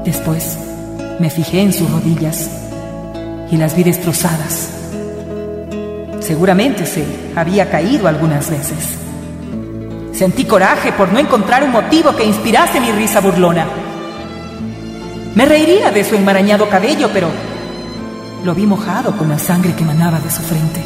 Después me fijé en sus rodillas y las vi destrozadas. Seguramente se había caído algunas veces. Sentí coraje por no encontrar un motivo que inspirase mi risa burlona. Me reiría de su enmarañado cabello, pero lo vi mojado con la sangre que emanaba de su frente.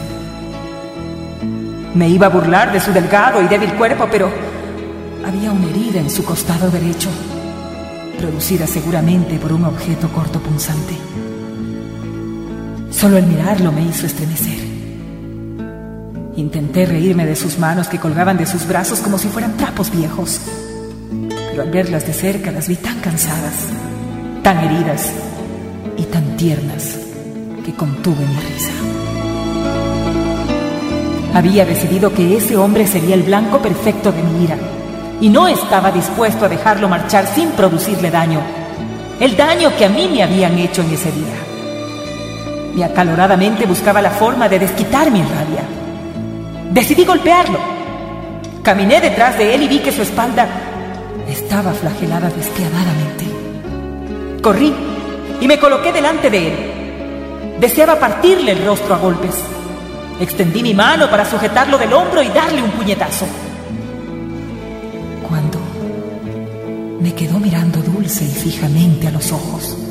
Me iba a burlar de su delgado y débil cuerpo, pero había una herida en su costado derecho, producida seguramente por un objeto cortopunzante. Solo el mirarlo me hizo estremecer. Intenté reírme de sus manos que colgaban de sus brazos como si fueran trapos viejos, pero al verlas de cerca las vi tan cansadas, tan heridas y tan tiernas que contuve mi risa. Había decidido que ese hombre sería el blanco perfecto de mi ira y no estaba dispuesto a dejarlo marchar sin producirle daño, el daño que a mí me habían hecho en ese día. Y acaloradamente buscaba la forma de desquitar mi rabia. Decidí golpearlo. Caminé detrás de él y vi que su espalda estaba flagelada despiadadamente. Corrí y me coloqué delante de él. Deseaba partirle el rostro a golpes. Extendí mi mano para sujetarlo del hombro y darle un puñetazo, cuando me quedó mirando dulce y fijamente a los ojos.